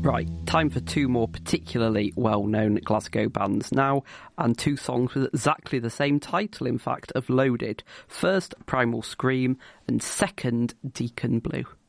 Right, time for two more particularly well-known Glasgow bands now, and two songs with exactly the same title, in fact, of Loaded. First, Primal Scream, and second, Deacon Blue.